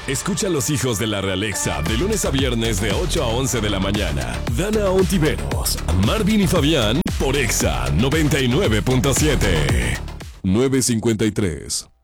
Escucha a los hijos de la realeza de lunes a viernes de 8 a 11 de la mañana. Dana Ontiveros, Marvin y Fabián por Exa 99.7. 953.